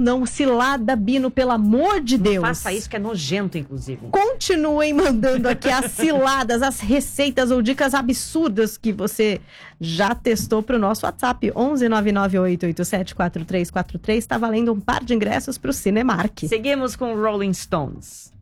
não. Cilada, Bino, pelo amor de Deus. Não faça isso, que é nojento, inclusive. Continuem mandando aqui as ciladas, as receitas ou dicas absurdas que você já testou pro nosso WhatsApp. 11998874343. Tá valendo um par de ingressos pro Cinemark. Seguimos com Rolling Stones.